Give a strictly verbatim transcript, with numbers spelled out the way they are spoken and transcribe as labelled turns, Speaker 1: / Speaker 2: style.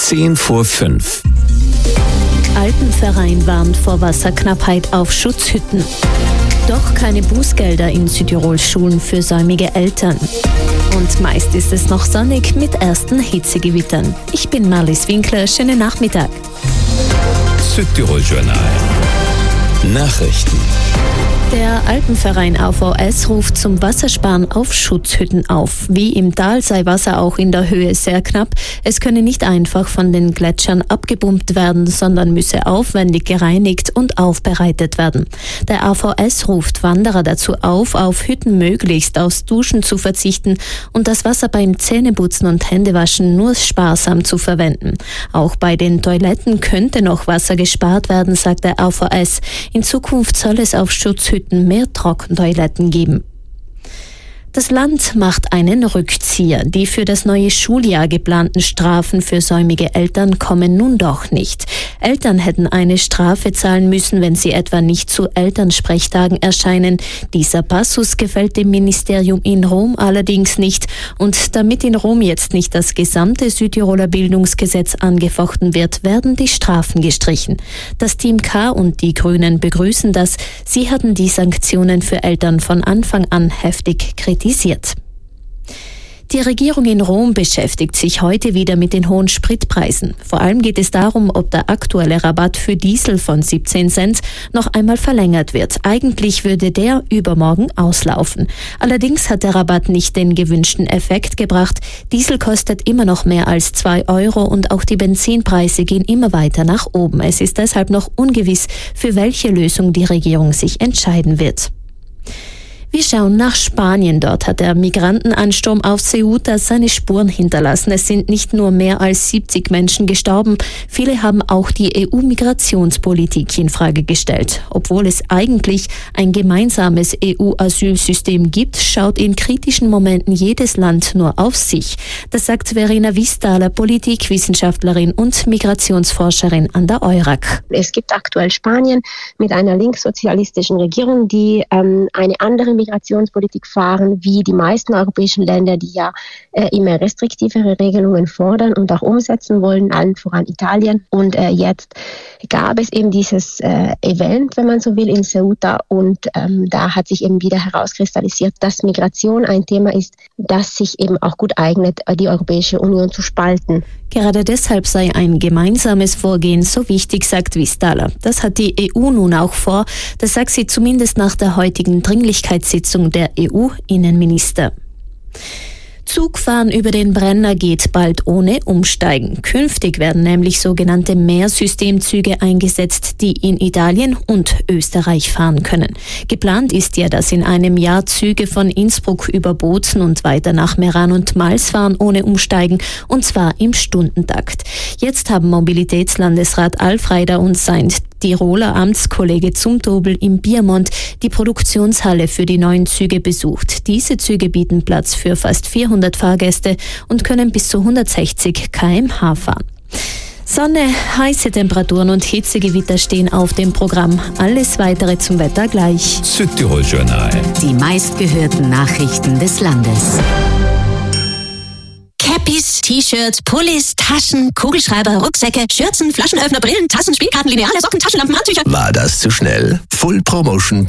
Speaker 1: Zehn vor fünf.
Speaker 2: Alpenverein warnt vor Wasserknappheit auf Schutzhütten. Doch keine Bußgelder in Südtirols Schulen für säumige Eltern. Und meist ist es noch sonnig mit ersten Hitzegewittern. Ich bin Marlies Winkler, schönen Nachmittag.
Speaker 1: Südtirol Journal. Nachrichten.
Speaker 2: Der Alpenverein A V S ruft zum Wassersparen auf Schutzhütten auf. Wie im Tal sei Wasser auch in der Höhe sehr knapp. Es könne nicht einfach von den Gletschern abgepumpt werden, sondern müsse aufwendig gereinigt und aufbereitet werden. Der A V S ruft Wanderer dazu auf, auf Hütten möglichst aufs Duschen zu verzichten und das Wasser beim Zähneputzen und Händewaschen nur sparsam zu verwenden. Auch bei den Toiletten könnte noch Wasser gespart werden, sagt der A V S. In Zukunft soll es auf Schutzhütten mehr Trockentoiletten geben. Das Land macht einen Rückzieher. Die für das neue Schuljahr geplanten Strafen für säumige Eltern kommen nun doch nicht. Eltern hätten eine Strafe zahlen müssen, wenn sie etwa nicht zu Elternsprechtagen erscheinen. Dieser Passus gefällt dem Ministerium in Rom allerdings nicht. Und damit in Rom jetzt nicht das gesamte Südtiroler Bildungsgesetz angefochten wird, werden die Strafen gestrichen. Das Team K und die Grünen begrüßen das. Sie hatten die Sanktionen für Eltern von Anfang an heftig kritisiert. Die Regierung in Rom beschäftigt sich heute wieder mit den hohen Spritpreisen. Vor allem geht es darum, ob der aktuelle Rabatt für Diesel von siebzehn Cent noch einmal verlängert wird. Eigentlich würde der übermorgen auslaufen. Allerdings hat der Rabatt nicht den gewünschten Effekt gebracht. Diesel kostet immer noch mehr als zwei Euro und auch die Benzinpreise gehen immer weiter nach oben. Es ist deshalb noch ungewiss, für welche Lösung die Regierung sich entscheiden wird. Wir schauen nach Spanien. Dort hat der Migrantenansturm auf Ceuta seine Spuren hinterlassen. Es sind nicht nur mehr als siebzig Menschen gestorben. Viele haben auch die E U-Migrationspolitik in Frage gestellt. Obwohl es eigentlich ein gemeinsames E U-Asylsystem gibt, schaut in kritischen Momenten jedes Land nur auf sich. Das sagt Verena Vistaler, Politikwissenschaftlerin und Migrationsforscherin an der EURAC.
Speaker 3: Es gibt aktuell Spanien mit einer linkssozialistischen Regierung, die ähm, eine andere Migrationspolitik fahren, wie die meisten europäischen Länder, die ja äh, immer restriktivere Regelungen fordern und auch umsetzen wollen, allen voran Italien. Und äh, jetzt gab es eben dieses äh, Event, wenn man so will, in Ceuta und ähm, da hat sich eben wieder herauskristallisiert, dass Migration ein Thema ist, das sich eben auch gut eignet, die Europäische Union zu spalten.
Speaker 2: Gerade deshalb sei ein gemeinsames Vorgehen so wichtig, sagt Vistaler. Das hat die E U nun auch vor. Das sagt sie zumindest nach der heutigen Dringlichkeitssitzung der E U-Innenminister. Zugfahren über den Brenner geht bald ohne Umsteigen. Künftig werden nämlich sogenannte Mehrsystemzüge eingesetzt, die in Italien und Österreich fahren können. Geplant ist ja, dass in einem Jahr Züge von Innsbruck über Bozen und weiter nach Meran und Mals fahren ohne Umsteigen, und zwar im Stundentakt. Jetzt haben Mobilitätslandesrat Alfreider und sein Tiroler Amtskollege Zumtobel im Biermont die Produktionshalle für die neuen Züge besucht. Diese Züge bieten Platz für fast vierhundert Fahrgäste und können bis zu hundertsechzig Kilometer pro Stunde fahren. Sonne, heiße Temperaturen und Hitzegewitter stehen auf dem Programm. Alles weitere zum Wetter gleich.
Speaker 1: Südtirol Journal.
Speaker 4: Die meistgehörten Nachrichten des Landes. Cappies, T-Shirts, Pullis, Taschen, Kugelschreiber, Rucksäcke, Schürzen, Flaschenöffner, Brillen, Tassen, Spielkarten, Lineale, Socken, Taschenlampen, Handtücher.
Speaker 5: War das zu schnell? Full Promotion